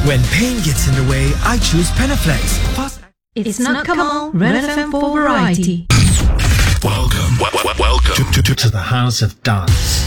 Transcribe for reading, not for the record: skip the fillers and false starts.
When pain gets in the way, I choose Panaflex. Fast. It's not Kamal, Red FM for variety. Welcome to the House of Dance.